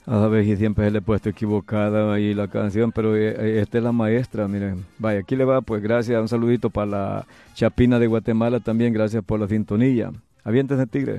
A ver, y siempre se le he puesto equivocada ahí la canción, pero esta es la maestra, miren. Vaya, aquí le va, pues gracias, un saludito para la Chapina de Guatemala también, gracias por la sintonía. Aviéntense, Tigre.